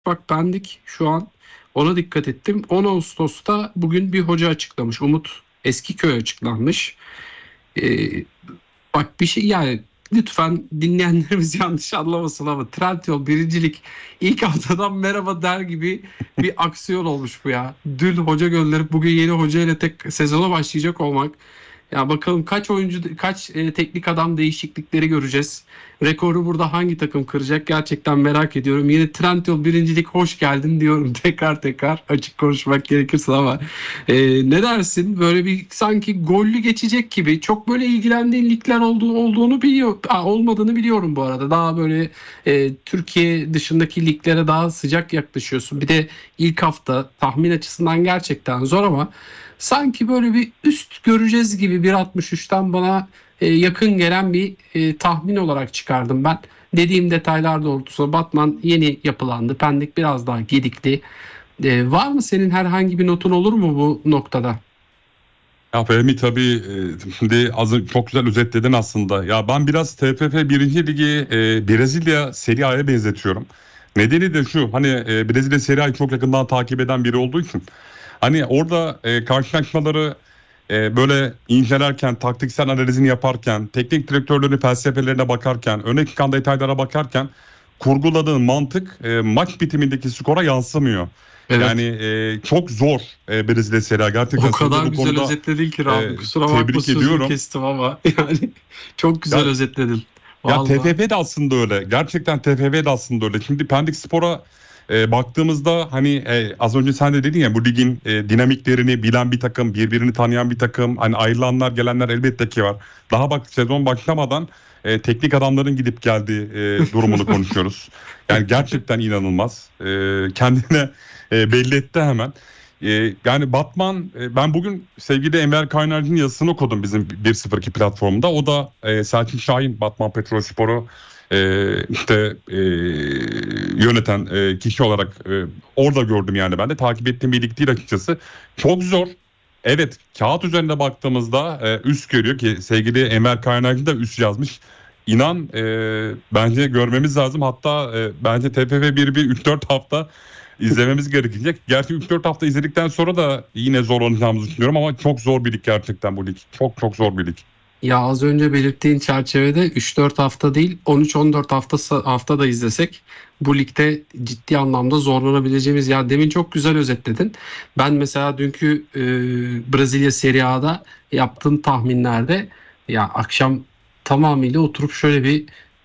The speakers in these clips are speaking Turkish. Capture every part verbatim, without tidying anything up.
Bak Pendik şu an ona dikkat ettim. on Ağustos'ta bugün bir hoca açıklamış. Umut Eskiköy açıklanmış. Ee, Bak bir şey yani lütfen dinleyenlerimiz yanlış anlamasın ama Trendyol birincilik ilk haftadan merhaba der gibi bir aksiyon olmuş bu ya. Dün hoca gönderip bugün yeni hoca ile tek sezona başlayacak olmak. Ya bakalım kaç oyuncu kaç e, teknik adam değişiklikleri göreceğiz. Rekoru burada hangi takım kıracak gerçekten merak ediyorum. Yine Trendyol birincilik hoş geldin diyorum tekrar tekrar açık konuşmak gerekirse ama e, ne dersin? Böyle bir sanki gollü geçecek gibi. Çok böyle ilgilendiğin ligler olduğu, olduğunu biliyor, Aa, olmadığını biliyorum bu arada. Daha böyle e, Türkiye dışındaki liglere daha sıcak yaklaşıyorsun. Bir de ilk hafta tahmin açısından gerçekten zor ama sanki böyle bir üst göreceğiz gibi bir altmış üçten bana e, yakın gelen bir e, tahmin olarak çıkardım ben. Dediğim detaylar doğrultusunda Batman yeni yapılandı. Pendik biraz daha gedikti. E, var mı senin herhangi bir notun olur mu bu noktada? Ya Fehmi tabii e, de az önce çok güzel özetledin aslında. Ya ben biraz T F F birinci Ligi e, Brezilya Serie A'ya benzetiyorum. Nedeni de şu, hani e, Brezilya Serie A'yı çok yakından takip eden biri olduğu için. Hani orada e, karşılaşmaları e, böyle incelerken, taktiksel analizini yaparken, teknik direktörlerin felsefelerine bakarken, öne çıkan detaylara bakarken kurguladığın mantık e, maç bitimindeki skora yansımıyor. Yani Evet. e, çok zor e, Brezilya Serie A. Gerçekten O seni de kadar bu güzel konuda özetledin ki e, Rami. Kusura bakma tebrik sözünü ediyorum. kestim ama yani çok güzel Ya özetledin. ya Valla. T F F de aslında öyle. Gerçekten T F F de aslında öyle. Şimdi Pendik Spor'a e, baktığımızda hani e, az önce sen de dedin ya, bu ligin e, dinamiklerini bilen bir takım, birbirini tanıyan bir takım. Hani ayrılanlar, gelenler elbette ki var. Daha bak sezon başlamadan e, teknik adamların gidip geldiği e, durumunu konuşuyoruz. Yani gerçekten inanılmaz. E, kendine e, belli etti hemen. E, yani Batman, e, ben bugün sevgili Enver Kaynarcı'nın yazısını okudum bizim bir sıfır iki platformunda. O da e, Selçuk Şahin, Batman Petrolspor'u e, işte e, yöneten e, kişi olarak e, orada gördüm, yani ben de takip ettiğim bir lig değil açıkçası. Çok zor. Evet, kağıt üzerinde baktığımızda e, üst görüyor ki sevgili Enver Kaynarcı da üst yazmış. İnan e, bence görmemiz lazım. Hatta e, bence T F F bir bir üç dört hafta izlememiz gerekecek. Gerçi üç dört hafta izledikten sonra da yine zorlanacağımızı düşünüyorum ama çok zor bir lig gerçekten bu lig. Çok çok zor bir lig. Ya az önce belirttiğin çerçevede üç dört hafta değil on üç on dört hafta hafta da izlesek bu ligde ciddi anlamda zorlanabileceğimiz, ya demin çok güzel özetledin. Ben mesela dünkü e, Brezilya Serie A'da yaptığım tahminlerde ya akşam tamamıyla oturup şöyle bir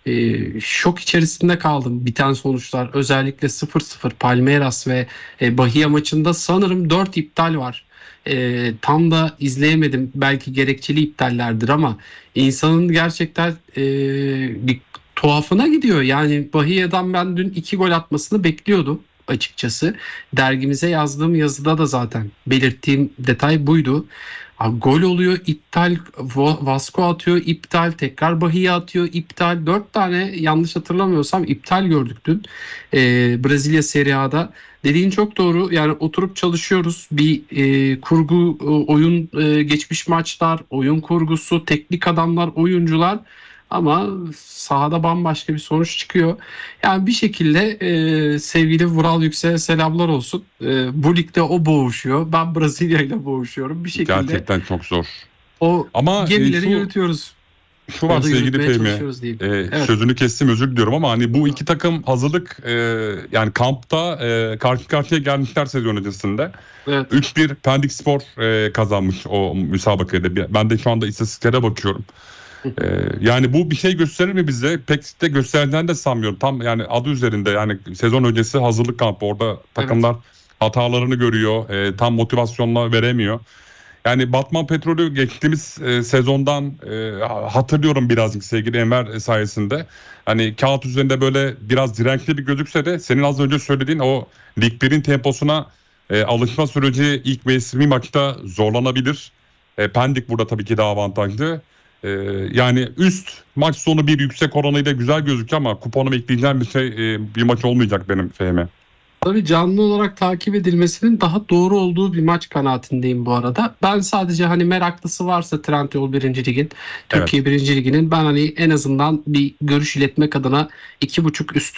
e, şok içerisinde kaldım. Biten sonuçlar özellikle sıfır sıfır Palmeiras ve e, Bahia maçında sanırım dört iptal var. E, tam da izleyemedim. Belki gerekçeli iptallerdir ama insanın gerçekten e, bir tuhafına gidiyor. Yani Bahia'dan ben dün iki gol atmasını bekliyordum açıkçası. Dergimize yazdığım yazıda da zaten belirttiğim detay buydu. Abi, gol oluyor, iptal, Va- Vasco atıyor, iptal, tekrar Bahia atıyor, iptal. Dört tane yanlış hatırlamıyorsam iptal gördük dün e, Brezilya Serie A'da. Dediğin çok doğru. Yani oturup çalışıyoruz. Bir e, kurgu, e, oyun, e, geçmiş maçlar, oyun kurgusu, teknik adamlar, oyuncular ama sahada bambaşka bir sonuç çıkıyor. Yani bir şekilde e, sevgili Vural Yüksel'e selamlar olsun. E, bu ligde o boğuşuyor. Ben Brezilya ile boğuşuyorum. Bir şekilde Gerçekten çok zor. o Ama e, gemileri şu yürütüyoruz. şu var Ya da sevgili yürütmeye Fehmi. çalışıyoruz diyeyim. E, Evet, sözünü kestim, özür diliyorum ama hani bu iki takım hazırlık e, yani kampta e, karşı karşıya gelmişler sezon öncesinde. evet. üç bir Pendik Spor e, kazanmış o müsabakada. Ben de şu anda istatistiklere bakıyorum. Ee, yani bu bir şey gösterir mi bize? Pek de göstereceğini de sanmıyorum. Tam yani adı üzerinde, yani sezon öncesi hazırlık kampı. Orada Evet. takımlar hatalarını görüyor. e, tam motivasyonla veremiyor. Yani Batman Petrolü geçtiğimiz e, sezondan e, hatırlıyorum birazcık sevgili Enver sayesinde. Hani kağıt üzerinde böyle biraz dirençli bir gözükse de senin az önce söylediğin o Lig birin temposuna e, alışma süreci ilk mevsimi maçta zorlanabilir. E, Pendik burada tabii ki daha avantajlı. E, yani üst maç sonu bir yüksek oranıyla güzel gözüküyor ama kuponu bekleyeceğim bir şey, e, bir maç olmayacak benim Fehmi. Tabii canlı olarak takip edilmesinin daha doğru olduğu bir maç kanaatindeyim bu arada. Ben sadece hani meraklısı varsa Trendyol birinci Lig'in, Evet. Türkiye birinci Ligi'nin ben hani en azından bir görüş iletmek adına iki buçuk üstü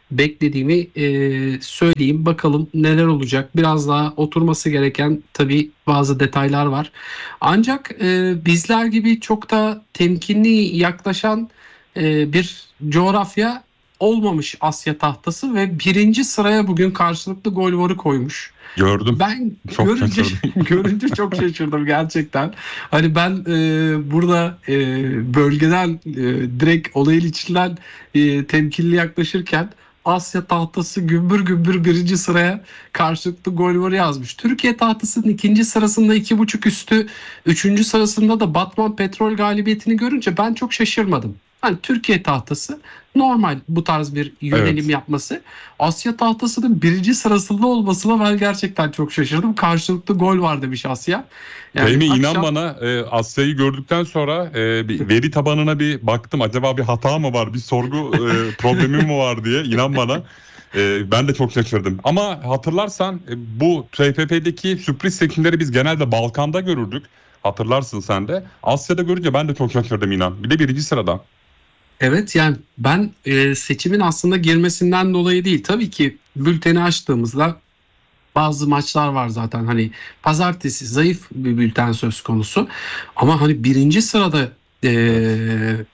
beklediğimi e, söyleyeyim. Bakalım neler olacak. Biraz daha oturması gereken tabii bazı detaylar var. Ancak e, bizler gibi çok da temkinli yaklaşan e, bir coğrafya olmamış Asya tahtası ve birinci sıraya bugün karşılıklı gol varı koymuş. Gördüm. Ben Çok görünce şaşırdım. görünce çok şaşırdım gerçekten. Hani ben e, burada e, bölgeden e, direkt olayın içinden e, temkinli yaklaşırken Asya tahtası gümbür gümbür birinci sıraya karşılıklı gol varı yazmış. Türkiye tahtasının ikinci sırasında iki buçuk üstü, üçüncü sırasında da Batman Petrol galibiyetini görünce ben çok şaşırmadım. Hani Türkiye tahtası normal bu tarz bir yönelim Evet. yapması. Asya tahtasının birinci sırasında olmasına ben gerçekten çok şaşırdım. Karşılıklı gol var demiş Asya. Yani Fehmi inan akşam bana, e, Asya'yı gördükten sonra e, bir veri tabanına bir baktım. Acaba bir hata mı var, bir sorgu e, problemi mi var diye. İnan bana. E, ben de çok şaşırdım. Ama hatırlarsan e, bu T F F'deki sürpriz seçimleri biz genelde Balkan'da görürdük. Hatırlarsın sen de. Asya'da görünce ben de çok şaşırdım inan. Bir de birinci sırada. evet yani ben e, seçimin aslında girmesinden dolayı değil. Tabii ki bülteni açtığımızda bazı maçlar var zaten, hani pazartesi zayıf bir bülten söz konusu. Ama hani birinci sırada Evet. e,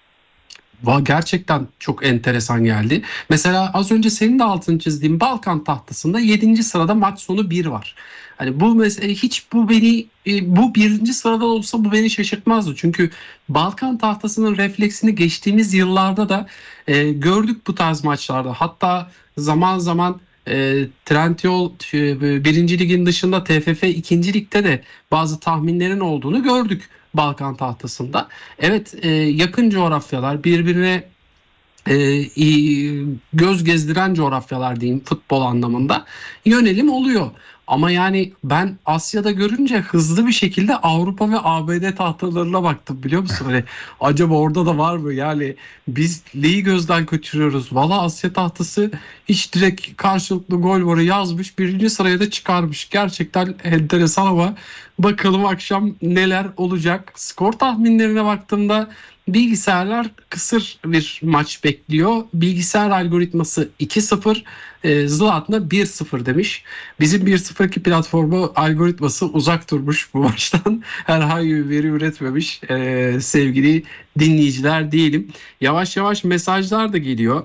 Va- gerçekten çok enteresan geldi. Mesela az önce senin de altını çizdiğin Balkan tahtasında yedinci sırada maç sonu bir var. Hani bu mesela hiç bu beni e, bu birinci sırada olsa bu beni şaşırtmazdı. Çünkü Balkan tahtasının refleksini geçtiğimiz yıllarda da e, gördük bu tarz maçlarda. Hatta zaman zaman e, Trendyol e, birinci ligin dışında T F F ikinci ligde de bazı tahminlerin olduğunu gördük Balkan tahtasında. Evet, e, yakın coğrafyalar, birbirine e, iyi- göz gezdiren coğrafyalar diyeyim futbol anlamında yönelim oluyor. Ama yani ben Asya'da görünce hızlı bir şekilde Avrupa ve A B D tahtalarına baktım, biliyor musun? Hani acaba orada da var mı? Yani biz neyi gözden kaçırıyoruz? Valla Asya tahtası hiç direkt karşılıklı gol varı yazmış. Birinci sıraya da çıkarmış. Gerçekten enteresan ama bakalım akşam neler olacak. Skor tahminlerine baktığımda bilgisayarlar kısır bir maç bekliyor. Bilgisayar algoritması iki sıfır, e, Zlatan bir sıfır demiş. Bizim bir sıfır iki platformu algoritması uzak durmuş bu maçtan. Herhangi bir veri üretmemiş. E, sevgili dinleyiciler diyelim. Yavaş yavaş mesajlar da geliyor.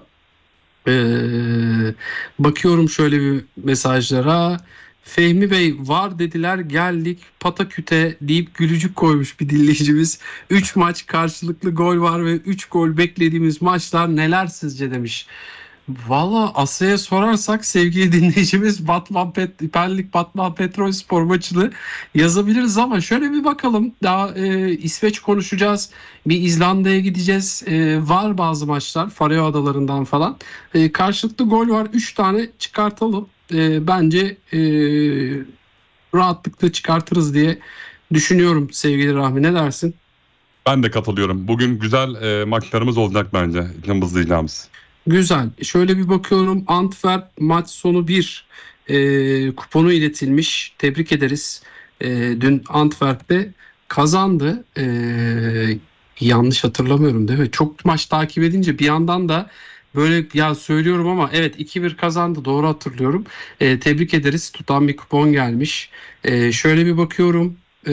Ee, bakıyorum şöyle bir mesajlara. Fehmi Bey var dediler geldik pataküte deyip gülücük koymuş bir dinleyicimiz. Üç maç karşılıklı gol var ve üç gol beklediğimiz maçlar neler sizce demiş. Valla Asya'ya sorarsak sevgili dinleyicimiz Batman Pet Penlik Batman Petrolspor maçını yazabiliriz ama şöyle bir bakalım. Daha e, İsveç konuşacağız. Bir İzlanda'ya gideceğiz. E, var bazı maçlar Faroe Adalarından falan. E, karşılıklı gol var. Üç tane çıkartalım. E, bence e, rahatlıkla çıkartırız diye düşünüyorum sevgili Rahmi. Ne dersin? Ben de katılıyorum. Bugün güzel e, maçlarımız olacak bence. Yıldızlayacağımız. Güzel. Şöyle bir bakıyorum. Antwerp maç sonu bir e, kuponu iletilmiş. Tebrik ederiz. E, dün Antwerp'te kazandı. E, yanlış hatırlamıyorum değil mi? Çok maç takip edince bir yandan da böyle ya söylüyorum ama evet iki bir kazandı. Doğru hatırlıyorum. E, tebrik ederiz. Tutan bir kupon gelmiş. E, şöyle bir bakıyorum. E,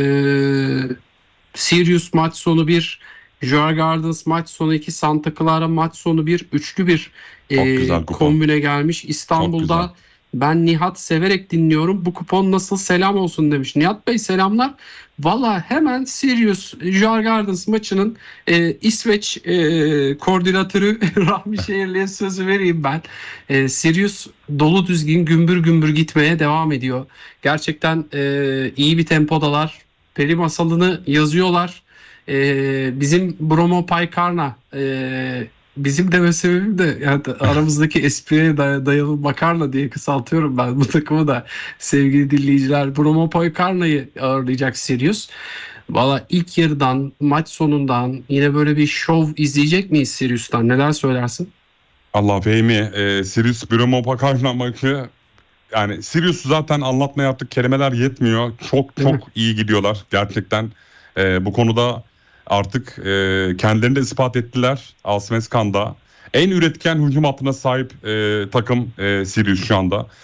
Sirius maç sonu bir, Djurgårdens maç sonu iki, Santa Clara maç sonu bir, üçlü bir Çok e, güzel kupon. kombine gelmiş. Çok güzel. İstanbul'da ben Nihat severek dinliyorum. Bu kupon nasıl selam olsun demiş. Nihat Bey selamlar. Valla hemen Sirius Djurgårdens maçının e, İsveç e, koordinatörü Rahmi Şehirli'ye sözü vereyim ben. E, Sirius dolu düzgün gümbür gümbür gitmeye devam ediyor. Gerçekten e, iyi bir tempodalar. Peri masalını yazıyorlar. Ee, bizim Bromo Paykarna e, bizim deme sebebim de yani aramızdaki espriye day- dayalı makarna diye kısaltıyorum ben bu takımı da sevgili dinleyiciler. Bromo Paykarna'yı ağırlayacak Sirius. Valla ilk yarıdan maç sonundan yine böyle bir şov izleyecek miyiz Sirius'tan? Neler söylersin? Allah Fehmi, e, Sirius Bromo Pakarna maçı, yani Sirius'u zaten anlatmaya artık kelimeler yetmiyor. Çok Değil mi? çok iyi gidiyorlar gerçekten. E, bu konuda artık e, kendilerini de ispat ettiler Allsvenskan'da. En üretken hücum hattına sahip e, takım e, Sirius şu anda.